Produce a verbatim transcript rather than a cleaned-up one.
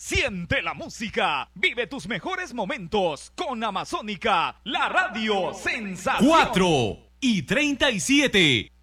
Siente la música, vive tus mejores momentos con Amazónica, la radio sensación. cuatro y treinta y siete.